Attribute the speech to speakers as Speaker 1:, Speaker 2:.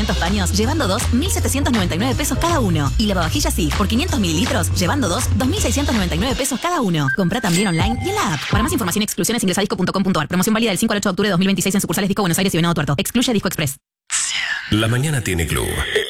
Speaker 1: 200 paños, llevando 2, 1.799 pesos cada uno. Y lavavajillas sí, por 500 mililitros, llevando 2, 2.699 pesos cada uno. Comprá también online y en la app. Para más información y exclusiones ingresa a disco.com.ar. Promoción válida del 5 al 8 de octubre de 2026 en sucursales Disco Buenos Aires y Venado Tuerto. Excluye Disco Express.
Speaker 2: La mañana tiene club.